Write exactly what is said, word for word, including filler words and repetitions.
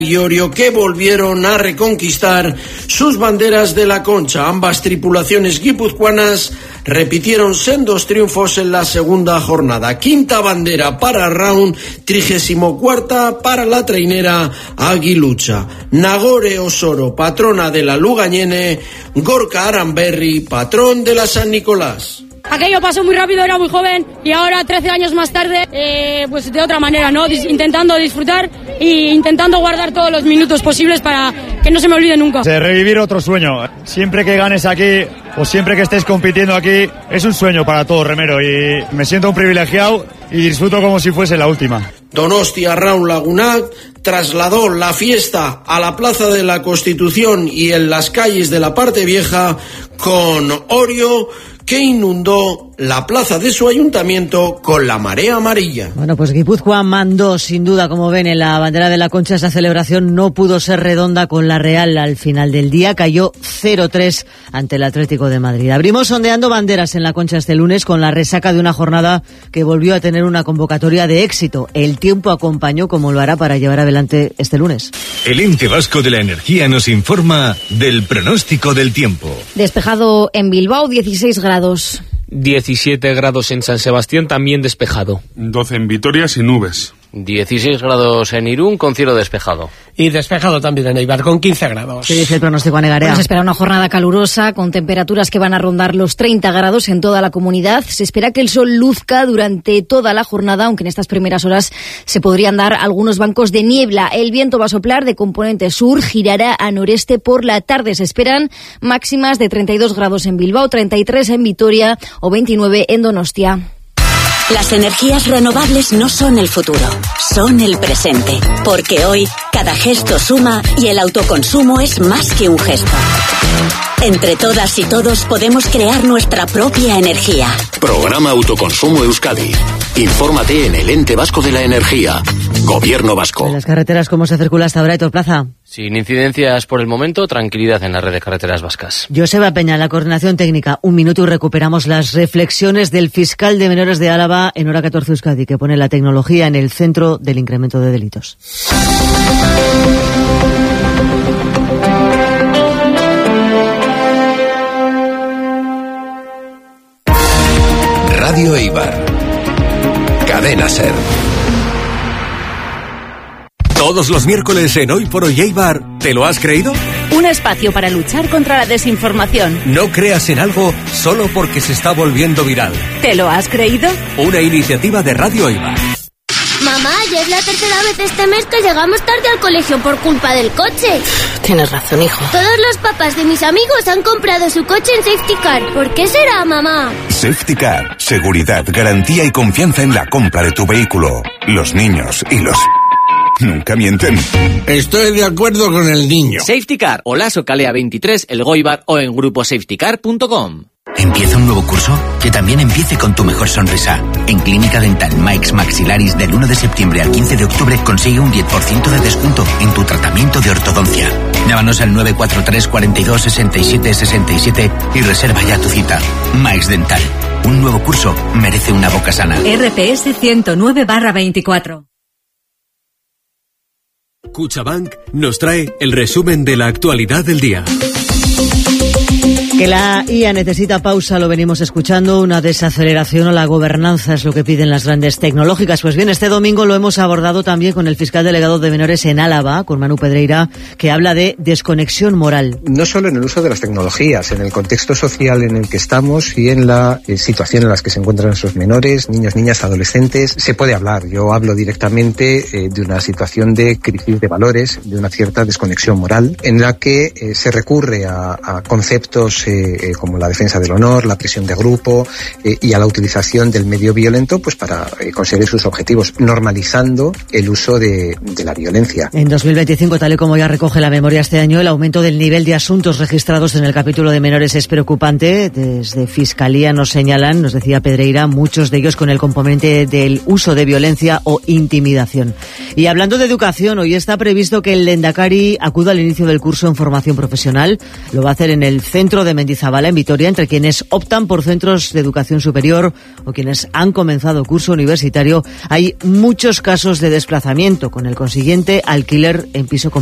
y Orio, que volvieron a reconquistar sus banderas de la Concha. Ambas tripulaciones guipuzcoanas repitieron sendos triunfos en la segunda jornada. Quinta bandera para Round, trigésimo cuarta para la trainera Aguilucha. Nagore Osoro, patrona de la Lugañene, Gorka Aranberri, patrón de la San Nicolás. Aquello pasó muy rápido, era muy joven y ahora, trece años más tarde, eh, pues de otra manera, ¿no? Dis- intentando disfrutar e intentando guardar todos los minutos posibles para que no se me olvide nunca. De revivir otro sueño. Siempre que ganes aquí o siempre que estés compitiendo aquí, es un sueño para todo remero y me siento un privilegiado y disfruto como si fuese la última. Donostia Round Lagunac trasladó la fiesta a la Plaza de la Constitución y en las calles de la parte vieja con Orio, que inundó la plaza de su ayuntamiento con la marea amarilla. Bueno, pues Guipúzcoa mandó, sin duda, como ven, en la bandera de la Concha. Esa celebración no pudo ser redonda con la Real al final del día. Cayó cero tres ante el Atlético de Madrid. Abrimos sondeando banderas en la Concha este lunes con la resaca de una jornada que volvió a tener una convocatoria de éxito. El tiempo acompañó, como lo hará para llevar adelante este lunes. El Ente Vasco de la Energía nos informa del pronóstico del tiempo. Despejado en Bilbao, dieciséis grados. diecisiete grados en San Sebastián, también despejado. doce en Vitoria, sin nubes. dieciséis grados en Irún, con cielo despejado. Y despejado también en Eibar, con quince grados. ¿Qué dice el pronóstico, Anegarea? Bueno, se espera una jornada calurosa, con temperaturas que van a rondar los treinta grados en toda la comunidad. Se espera que el sol luzca durante toda la jornada, aunque en estas primeras horas se podrían dar algunos bancos de niebla. El viento va a soplar de componente sur, girará a noreste por la tarde. Se esperan máximas de treinta y dos grados en Bilbao, treinta y tres en Vitoria o veintinueve en Donostia. Las energías renovables no son el futuro, son el presente. Porque hoy, cada gesto suma y el autoconsumo es más que un gesto. Entre todas y todos podemos crear nuestra propia energía. Programa Autoconsumo Euskadi. Infórmate en el Ente Vasco de la Energía. Gobierno Vasco. En las carreteras, ¿cómo se circula hasta ahora, Héctor Plaza? Sin incidencias por el momento, tranquilidad en la red de carreteras vascas. Joseba Peña, la coordinación técnica. Un minuto y recuperamos las reflexiones del fiscal de menores de Álava en Hora catorce Euskadi, que pone la tecnología en el centro del incremento de delitos. Radio Eibar. Cadena Ser. Todos los miércoles en Hoy por Hoy Eibar, ¿te lo has creído? Un espacio para luchar contra la desinformación. No creas en algo solo porque se está volviendo viral. ¿Te lo has creído? Una iniciativa de Radio Eibar. Mamá, ya es la tercera vez este mes que llegamos tarde al colegio por culpa del coche. Tienes razón, hijo. Todos los papás de mis amigos han comprado su coche en Safety Car. ¿Por qué será, mamá? Safety Car. Seguridad, garantía y confianza en la compra de tu vehículo. Los niños y los... nunca mienten. Estoy de acuerdo con el niño. Safety Car, Olaso Calea veintitrés, El Goibar o en grupo safety car punto com. ¿Empieza un nuevo curso? Que también empiece con tu mejor sonrisa. En Clínica Dental Mike's Maxilaris, del uno de septiembre al quince de octubre, consigue un diez por ciento de descuento en tu tratamiento de ortodoncia. Llámanos al nueve cuatro tres, cuarenta y dos, sesenta y siete, sesenta y siete y reserva ya tu cita. Mike's Dental. Un nuevo curso merece una boca sana. R P S ciento nueve barra veinticuatro. Cuchabank nos trae el resumen de la actualidad del día. Que la I A necesita pausa, lo venimos escuchando, una desaceleración a la gobernanza es lo que piden las grandes tecnológicas. Pues bien, este domingo lo hemos abordado también con el fiscal delegado de menores en Álava, con Manu Pedreira, que habla de desconexión moral. No solo en el uso de las tecnologías, en el contexto social en el que estamos y en la eh, situación en la que se encuentran esos menores, niños, niñas, adolescentes, se puede hablar. Yo hablo directamente eh, de una situación de crisis de valores, de una cierta desconexión moral, en la que eh, se recurre a, a conceptos eh, Eh, como la defensa del honor, la presión de grupo eh, y a la utilización del medio violento pues para eh, conseguir sus objetivos, normalizando el uso de, de la violencia. En dos mil veinticinco, tal y como ya recoge la memoria este año, el aumento del nivel de asuntos registrados en el capítulo de menores es preocupante. Desde Fiscalía nos señalan, nos decía Pedreira, muchos de ellos con el componente del uso de violencia o intimidación. Y hablando de educación, hoy está previsto que el Lehendakari acuda al inicio del curso en formación profesional. Lo va a hacer en el Centro de Mendizabala, en Vitoria, entre quienes optan por centros de educación superior o quienes han comenzado curso universitario, hay muchos casos de desplazamiento, con el consiguiente alquiler en piso